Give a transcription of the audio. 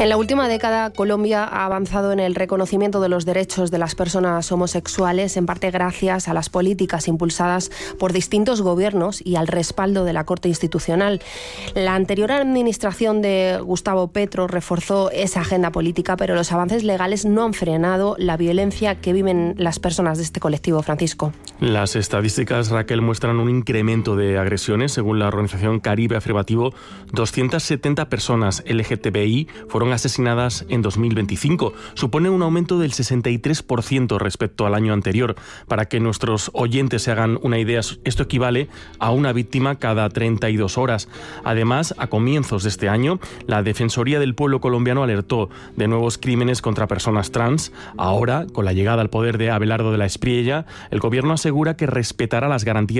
En la última década, Colombia ha avanzado en el reconocimiento de los derechos de las personas homosexuales, en parte gracias a las políticas impulsadas por distintos gobiernos y al respaldo de la Corte Institucional. La anterior administración de Gustavo Petro reforzó esa agenda política, pero los avances legales no han frenado la violencia que viven las personas de este colectivo, Francisco. Las estadísticas, Raquel, muestran un incremento de agresiones. Según la organización Caribe Afirmativo, 270 personas LGTBI fueron asesinadas en 2025. Supone un aumento del 63% respecto al año anterior. Para que nuestros oyentes se hagan una idea, esto equivale a una víctima cada 32 horas. Además, a comienzos de este año, la Defensoría del Pueblo colombiano alertó de nuevos crímenes contra personas trans. Ahora, con la llegada al poder de Abelardo de la Espriella, el gobierno asegura que respetará las garantías